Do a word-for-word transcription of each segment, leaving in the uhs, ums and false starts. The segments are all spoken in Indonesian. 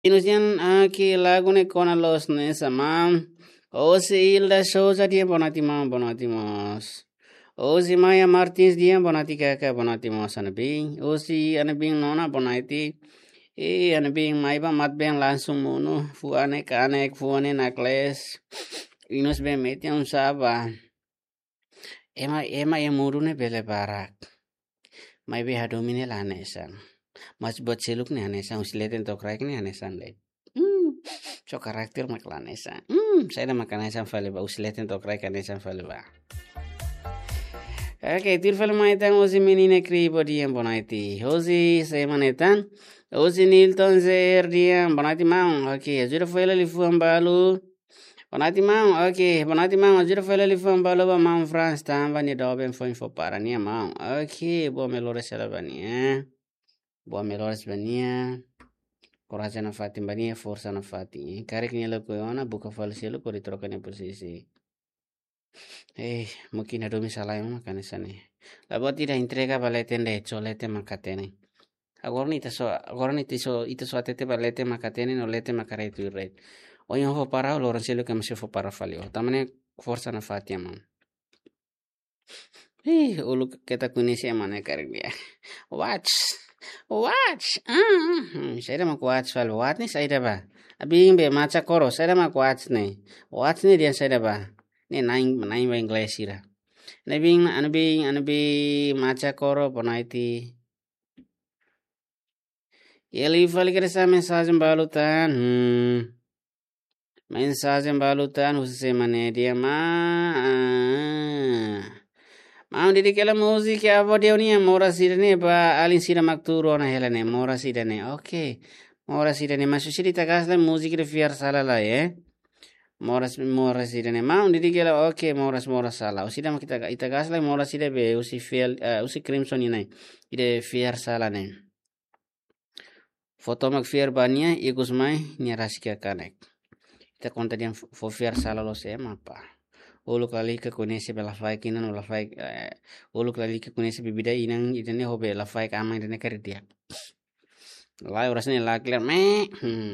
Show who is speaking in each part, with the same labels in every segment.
Speaker 1: Inusian aqui lago ne kona los ne samam. Osi ilda shoza dia bonati mam bonati mos. Osi Maya Martins dia bonati kaka bonati mos anabing. Osi anabing nona bonati. E anabing maiba mat beng langsung munu. Fuane kanek fuane nakles. Inus be metiam saba. Ema ema ya murune bele barak. Mai be hadomine lanesan. Mas buat seluk nih Anessa usileten to crack nih Anessa le. Hmm, so karakter mak Anessa. Hmm, saya dah makan Anessa fale ba usileten to crack Anessa fale ba. Oke, tir fale maitan osi menine kri body en bonaiti. Osi se manetan. Osi Nilton zer dia bonaiti maung. Oke, azura fale li fu ambalu. Bonati maung. Oke, bonati maung azura fale li fu ambalu ba maung France tamba ni doben fo info para ni maung. Oke, bo melore sela bani eh. Boa melhores bania, coragem na fati bania, força na fati. Karek ni lo koyona, buka falselo ko troca ni posisi. Eh, mungkin ada misalnya mah kan sana. Labo tidak entrega balete de cholete makatene. Agora ni taso, agora ni tiso, ito so atete balete makatene no lete makare tu red. Oyo ho para lo ranselo que me se fo para falio. Tamane força na fati amam. Eh, ulu kita kunisi amane karek dia. Watch. Watch. Ah, saya mak watch fal watch ni saya ba. Abing be maca koro saya mak watch ni. Watch ni dia saya ba. Ni naing naing ba English ira. Nabing anabing anabi maca koro ponaiti. Yeli fal kira sa mensagem balutan. Hmm. Mensagem balutan husse mane dia ma. Mau didi kela musik ya avo dia ni mora sirene ba alin sira makturo na helane mora sirene. Okay. Mora sirene masu siri tagasla musik de fiar sala la eh. Mora mora sirene mau didi kela okay mora mora sala. Usida makita itagasla mora sire be usi fiel uh, usi crimson inai. Ide fiar sala ne. Foto mak fiar bania ikus mai ni raskia kanek. Ita konta dia fo fiar sala lo se mapa. Uluk lali ke kunese be lafai kinan o lafai uluk lali ke kunese bibida inang idene hobe lafai ka amang idene karidia lai orasne la clear me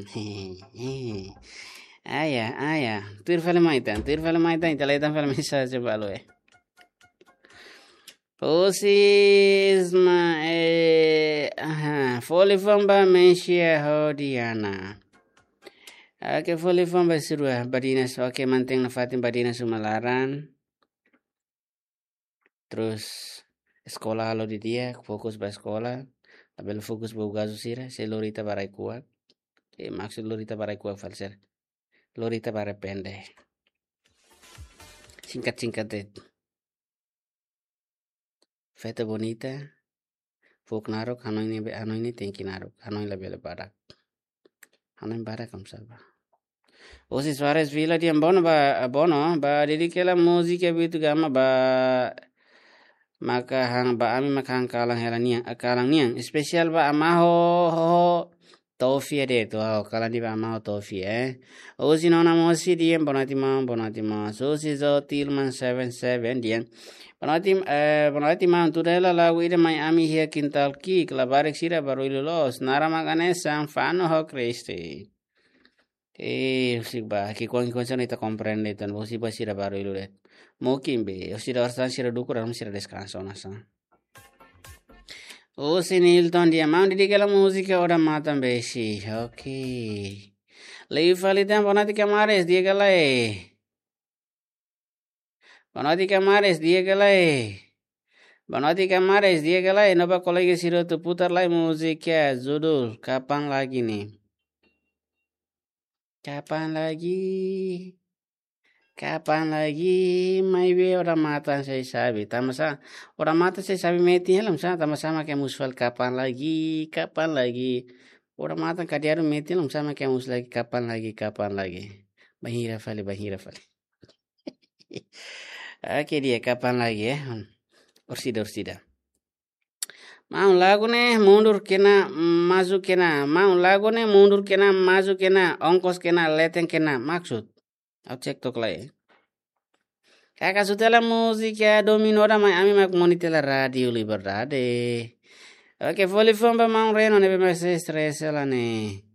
Speaker 1: aya aya tir fale maitan tir fale maitan italetan fale message balo eh posisma eh aha fole famba mensia hodiana. Oke, fully form basirua badinas. Oke, manteng nafatin badinas sumalaran. Terus sekolah lo di dia fokus ba sekolah. Abel fokus ba ugazu sira. Se lorita barai kuat. Eh, maksud lorita barai kuat falser. Lorita barai pendek. Singkat-singkat deh. Feta bonita. Fuk narok hanoi ini hanoi ini tengki narok. Hanoi lebih barak. Hanoi barak kam sabah. Osi Suarez Villa di ambono ba abono ba dedikela musika bitu gama ba maka hang ba ami maka hang kalang helania kalang niang spesial ba amaho ho tofi de to kalang di ba amaho tofi eh osi nona mosi di bonati ma bonati ma sosi zo tilman seven seven dia bonati eh bonati ma tudela la wide mai ami hia kintal ki klabarek sira baru ilulos nara makane sang fano ho kristi. Eh, usik ba, ki kuang kuang sana ita comprende tan, bosi ba sira baru ilu det. Mungkin be, o sira arsan sira dukur aram sira descanso nasa. O sinilton dia mau didikela musika ora matan besi. Okay. Lei falitan bonati kamares dia kala eh. Bonati kamares dia kala eh. Bonati kamares dia kala eh. Napa kolege sira tu putar lai musika judul kapan lagi nih. Kapan lagi? Kapan lagi? Mai be orang mata saya sabi. Tamasa orang mata saya sabi meti helam sa tamasa makai musfal kapan lagi? Kapan lagi? Orang mata kadiaru meti helam sa makai mus lagi kapan lagi? Kapan lagi? Bahira fali bahira fali. Oke dia kapan lagi ya? Orsida orsida. Mau lagu ne mundur kena masuk kena mau lagu ne mundur kena masuk kena ongkos kena leten kena maksud aku cek tok lagi kakak sutela musik ya domino mai ami mak monitela radio liberdade oke volley fomba mau reno ne be stress la ne